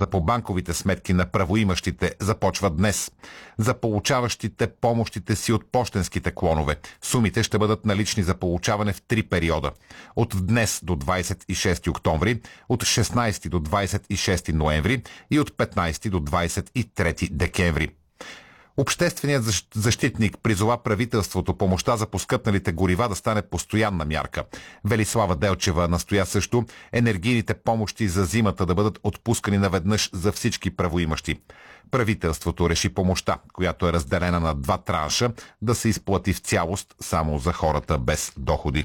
Изплатата по банковите сметки на правоимащите започва днес. За получаващите помощите си от пощенските клонове сумите ще бъдат налични за получаване в 3 периода. От днес до 26 октомври, от 16 до 26 ноември и от 15 до 23 декември. Общественият защитник призова правителството помощта за поскъпналите горива да стане постоянна мярка. Велислава Делчева настоя също енергийните помощи за зимата да бъдат отпускани наведнъж за всички правоимащи. Правителството реши помощта, която е разделена на 2 транша, да се изплати в цялост само за хората без доходи.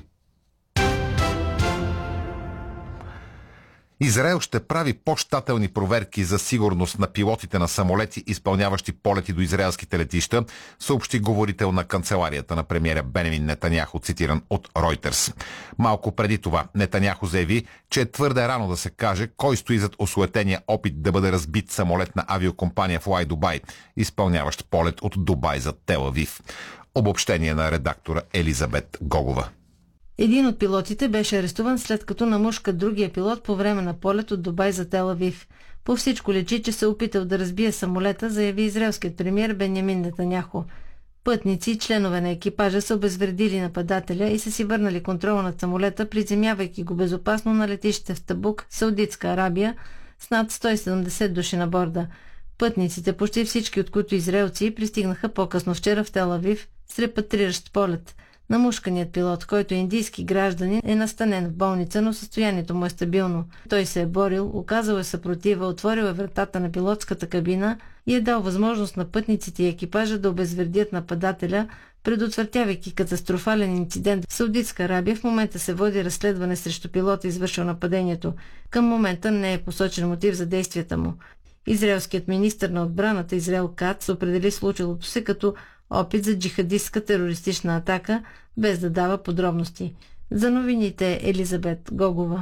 Израел ще прави по-щателни проверки за сигурност на пилотите на самолети, изпълняващи полети до израелските летища, съобщи говорител на канцеларията на премиера Бенямин Нетаняху, цитиран от Ройтерс. Малко преди това Нетаняху заяви, че е твърде рано да се каже кой стои зад осуетения опит да бъде разбит самолет на авиокомпания Fly Dubai, изпълняващ полет от Дубай за Тел Авив. Обобщение на редактора Елизабет Гогова. Един от пилотите беше арестуван след като намушка другия пилот по време на полет от Дубай за Тел Авив. По всичко личи, че се опитал да разбие самолета, заяви израелският премиер Бенямин Нетаняху. Пътници и членове на екипажа са обезвредили нападателя и са си върнали контрола над самолета, приземявайки го безопасно на летище в Табук, Саудитска Арабия, с над 170 души на борда. Пътниците, почти всички от които израелци, пристигнаха по-късно вчера в Тел Авив с репатриращ полет. Намушканият пилот, който е индийски гражданин, е настанен в болница, но състоянието му е стабилно. Той се е борил, оказал е съпротива, отворил е вратата на пилотската кабина и е дал възможност на пътниците и екипажа да обезвредят нападателя, предотвратявайки катастрофален инцидент. В Саудитска Арабия в момента се води разследване срещу пилота, извършил нападението. Към момента не е посочен мотив за действията му. Израелският министър на отбраната Израел Кац определи случилото се като опит за джихадистка терористична атака, без да дава подробности. За новините Елизабет Гогова.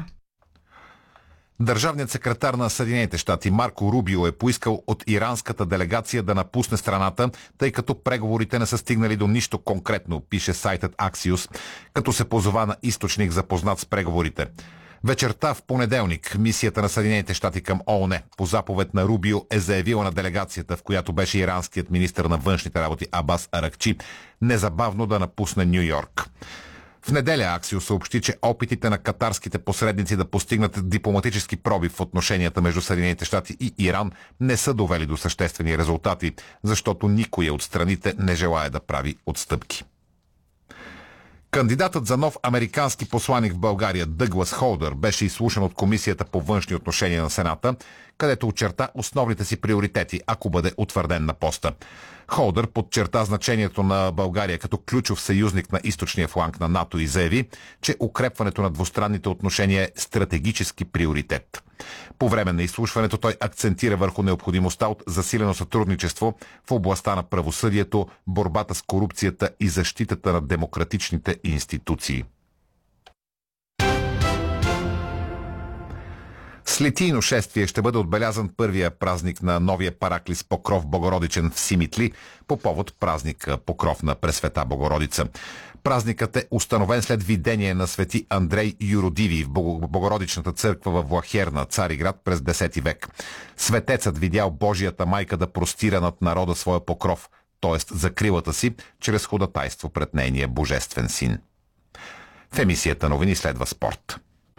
Държавният секретар на Съединените щати Марко Рубио е поискал от иранската делегация да напусне страната, тъй като преговорите не са стигнали до нищо конкретно, пише сайтът Axios, като се позова на източник запознат с преговорите. Вечерта в понеделник мисията на Съединените щати към ООН по заповед на Рубио е заявила на делегацията, в която беше иранският министър на външните работи Абас Аракчи, незабавно да напусне Ню Йорк. В неделя Аксио съобщи, че опитите на катарските посредници да постигнат дипломатически пробив в отношенията между Съединените щати и Иран не са довели до съществени резултати, защото никоя от страните не желае да прави отстъпки. Кандидатът за нов американски посланик в България Дъглас Холдър беше изслушан от Комисията по външни отношения на Сената, където очерта основните си приоритети, ако бъде утвърден на поста. Холдър подчерта значението на България като ключов съюзник на източния фланг на НАТО и заяви, че укрепването на двустранните отношения е стратегически приоритет. По време на изслушването той акцентира върху необходимостта от засилено сътрудничество в областта на правосъдието, борбата с корупцията и защитата на демократичните институции. С литийно шествие ще бъде отбелязан първия празник на новия параклис Покров Богородичен в Симитли по повод празника Покров на Пресвета Богородица. Празникът е установен след видение на свети Андрей Юродиви в Богородичната църква в Влахерна, Цариград, през 10 век. Светецът видял Божията майка да простира над народа своя покров, т.е. закрилата си, чрез ходатайство пред нейния божествен син. В емисията новини следва спорт.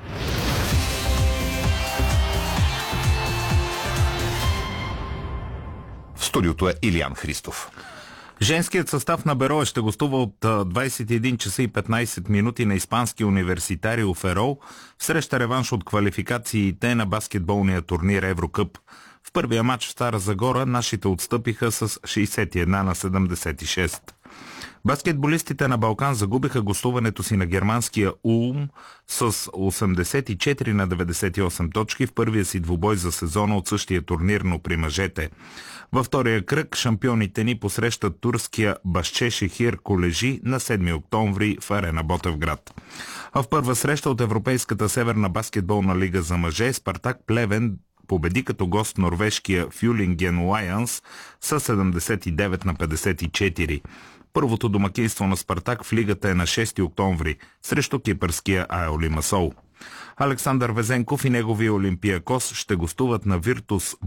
В студиото е Илиян Христов. Женският състав на Берое ще гостува от 21 часа и 15 минути на испанския университарио Ферол в среща реванш от квалификациите на баскетболния турнир Еврокъп. В първия матч в Стара Загора нашите отстъпиха с 61 на 76. Баскетболистите на Балкан загубиха гостуването си на германския Улм с 84 на 98 точки в първия си двубой за сезона от същия турнир, но при мъжете. Във втория кръг шампионите ни посрещат турския Башчешехир Колежи на 7 октомври в Арена Ботевград. А в първа среща от Европейската северна баскетболна лига за мъже Спартак Плевен победи като гост норвежкия Фюлинген Лайънс с 79 на 54. Първото домакинство на Спартак в лигата е на 6 октомври срещу кипърския АЕО Лимасол. Александър Везенков и неговия Олимпиакос ще гостуват на Виртус